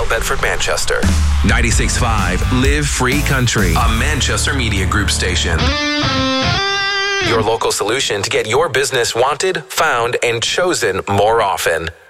Royal Bedford, Manchester. 96.5 Live Free Country, A Manchester Media Group station. Your local solution to get your business wanted, found, and chosen more often.